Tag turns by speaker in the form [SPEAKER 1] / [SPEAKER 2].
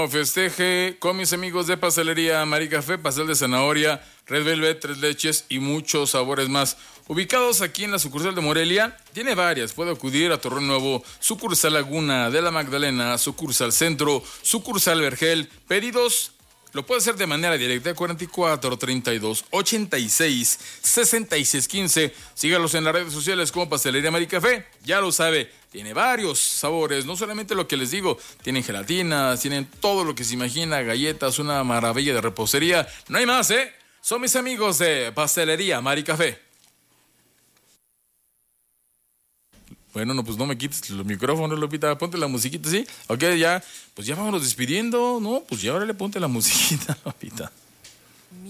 [SPEAKER 1] Festeje con mis amigos de Pastelería Maricafé, pastel de zanahoria, red velvet, tres leches y muchos sabores más. Ubicados aquí en la sucursal de Morelia, tiene varias. Puede acudir a Torreón Nuevo, sucursal Laguna de la Magdalena, sucursal Centro, sucursal Vergel. Pedidos lo puede hacer de manera directa, 44 32 86 66 15. Sígalos en las redes sociales como Pastelería Maricafé. Ya lo sabe, tiene varios sabores, no solamente lo que les digo, tienen gelatinas, tienen todo lo que se imagina, galletas, una maravilla de repostería. No hay más, ¿eh? Son mis amigos de Pastelería Maricafé. Bueno, no, pues no me quites los micrófonos, Lupita, ponte la musiquita, ¿sí? Ok, ya, pues ya vámonos despidiendo, ¿no? Pues ya ahora le ponte la musiquita, Lupita.